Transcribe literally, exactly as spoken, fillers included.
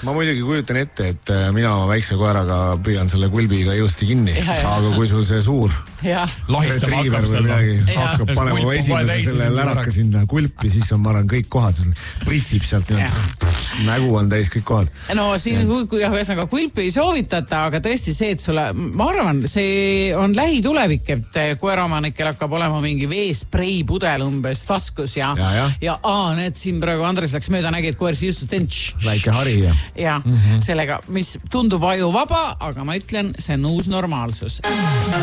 ma muidugi kujutan ette, et mina oma väikse koeraga püüan selle kulbiga ilusti kinni, ja, ja. aga kui sul see suur retriiver või midagi hakkab panema esimese selle läraka sinna kulpi, siis on ma arvan kõik kohad, pritsib sealt nägu on täis kõik kohad. No siin kui ühesõnaga kulpi ei soovitata, aga tõesti see, et sulle, ma arvan, see on lähitulevik, et koeraomanikel hakkab olema mingi veesprei pudel umbes taskus ja ja, ja. ja aa, need siin praegu Andres läks mööda, nägi, et koer siis just tentš. Väike hari ja. Ja mm-hmm. sellega, mis tundub ajuvaba, aga ma ütlen, see on uus normaalsus.